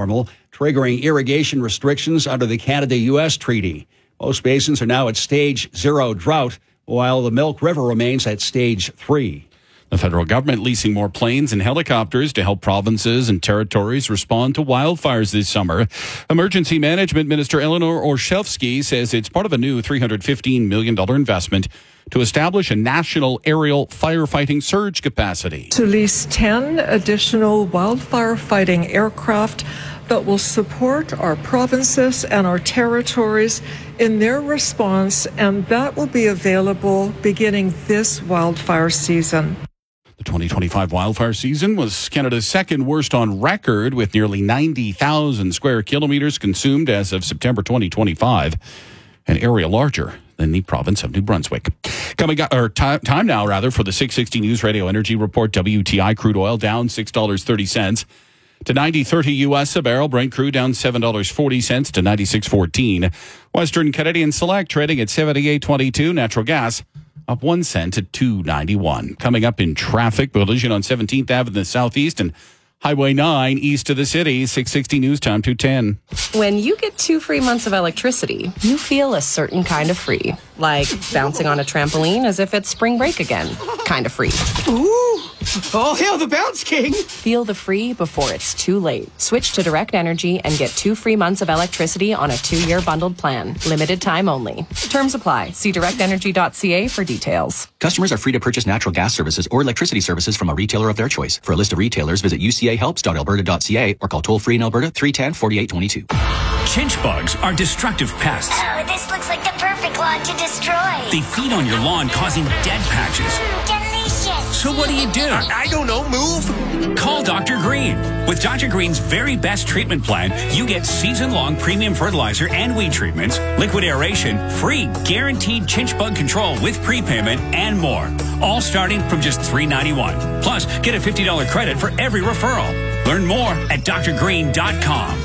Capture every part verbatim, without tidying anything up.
normal, triggering irrigation restrictions under the Canada-U S treaty. Most basins are now at stage zero drought, while the Milk River remains at stage three. The federal government leasing more planes and helicopters to help provinces and territories respond to wildfires this summer. Emergency Management Minister Eleanor Orszewski says it's part of a new three hundred fifteen million dollars investment to establish a national aerial firefighting surge capacity. To lease ten additional wildfire fighting aircraft that will support our provinces and our territories in their response, and that will be available beginning this wildfire season. The twenty twenty-five wildfire season was Canada's second worst on record, with nearly ninety thousand square kilometers consumed as of September twenty twenty-five, an area larger than the province of New Brunswick. Coming up, or time, time now rather, for the six sixty News Radio Energy Report. W T I crude oil down six dollars and thirty cents to ninety thirty U S a barrel. Brent crude down seven dollars and forty cents to ninety-six fourteen. Western Canadian Select trading at seventy-eight twenty-two. Natural gas up one cent at two ninety-one. Coming up in traffic, collision on seventeenth Avenue in the southeast and Highway nine east of the city. six sixty News Time two ten. When you get two free months of electricity, you feel a certain kind of free. Like bouncing on a trampoline as if it's spring break again. Kind of free. Ooh! All hail the Bounce King! Feel the free before it's too late. Switch to Direct Energy and get two free months of electricity on a two-year bundled plan. Limited time only. Terms apply. See direct energy dot c a for details. Customers are free to purchase natural gas services or electricity services from a retailer of their choice. For a list of retailers, visit u c a helps dot alberta dot c a or call toll-free in Alberta three one zero, four eight two two. Chinch bugs are destructive pests. Oh, this looks like the perfect lawn to destroy. They feed on your lawn, causing dead patches. Mm, delicious. So what do you do? I, I don't know, move. Call Doctor Green. With Doctor Green's very best treatment plan, you get season-long premium fertilizer and weed treatments, liquid aeration, free guaranteed chinch bug control with prepayment, and more. All starting from just three dollars and ninety-one cents. Plus, get a fifty dollars credit for every referral. Learn more at d r green dot com.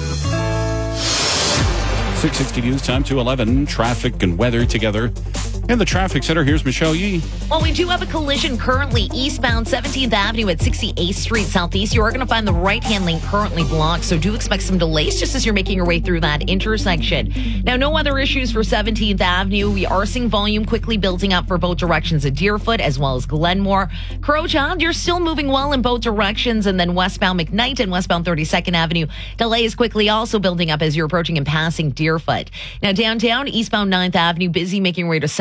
six sixty News Time two eleven. Traffic and weather together. In the traffic center, here's Michelle Yee. Well, we do have a collision currently eastbound seventeenth Avenue at sixty-eighth Street Southeast. You are going to find the right-hand lane currently blocked, so do expect some delays just as you're making your way through that intersection. Now, no other issues for seventeenth Avenue. We are seeing volume quickly building up for both directions at Deerfoot as well as Glenmore. Crowchild, you're still moving well in both directions, and then westbound McKnight and westbound thirty-second Avenue. Delays quickly also building up as you're approaching and passing Deerfoot. Now, downtown, eastbound ninth Avenue, busy making your way to